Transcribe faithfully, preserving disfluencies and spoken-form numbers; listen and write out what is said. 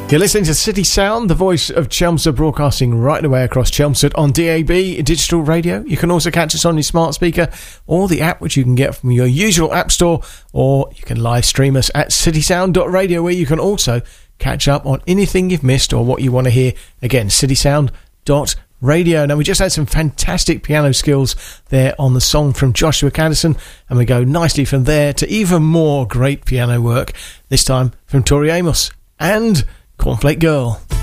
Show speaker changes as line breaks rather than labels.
You're listening to City Sound, the voice of Chelmsford, broadcasting right away across Chelmsford on D A B, digital radio. You can also catch us on your smart speaker or the app, which you can get from your usual app store, or you can live stream us at citysound dot radio, where you can also catch up on anything you've missed or what you want to hear. Again, citysound dot radio. Now, we just had some fantastic piano skills there on the song from Joshua Caddison, and we go nicely from there to even more great piano work, this time from Tori Amos and Cornflake Girl.